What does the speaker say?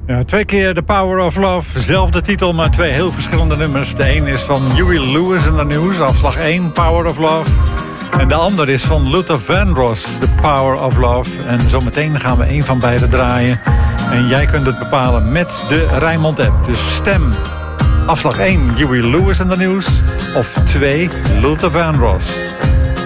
Ja, 2 keer The Power of Love. Zelfde titel, maar 2 heel verschillende nummers. De een is van Huey Lewis in de nieuws, afslag 1, Power of Love. En de ander is van Luther Vandross, The Power of Love. En zometeen gaan we één van beide draaien. En jij kunt het bepalen met de Rijnmond app. Dus stem afslag 1, Huey Lewis in de nieuws. Of 2, Luther Vandross.